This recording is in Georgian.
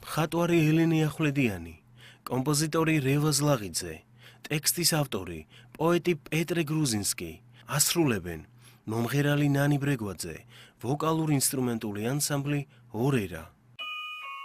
მხატვარი ელენე ახვლედიანი, კომპოზიტორი რევაზ ზლაღიძე, ტექსტის ავტორი პოეტი პეტრე გრუზინსკი, ასრულებენ მომღერალი ნანი ბრეგვაძე, ვოკალურ-ინსტრუმენტული ანსამბლი ორერა.